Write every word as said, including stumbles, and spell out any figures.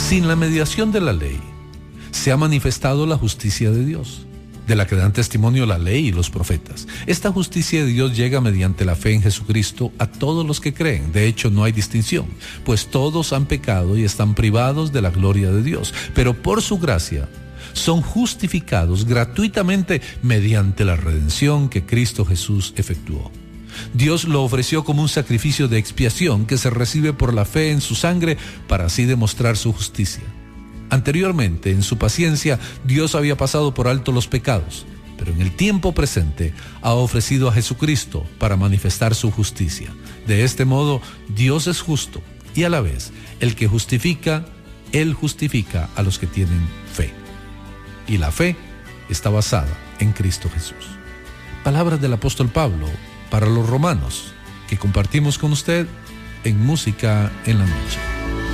Sin la mediación de la ley, se ha manifestado la justicia de Dios, de la que dan testimonio la ley y los profetas. Esta justicia de Dios llega mediante la fe en Jesucristo a todos los que creen. De hecho, no hay distinción, pues todos han pecado y están privados de la gloria de Dios. Pero por su gracia, son justificados gratuitamente mediante la redención que Cristo Jesús efectuó. Dios lo ofreció como un sacrificio de expiación que se recibe por la fe en su sangre para así demostrar su justicia. Anteriormente, en su paciencia, Dios había pasado por alto los pecados, pero en el tiempo presente ha ofrecido a Jesucristo para manifestar su justicia. De este modo, Dios es justo y a la vez, el que justifica, Él justifica a los que tienen fe. Y la fe está basada en Cristo Jesús. Palabras del apóstol Pablo para los romanos, que compartimos con usted en Música en la Noche.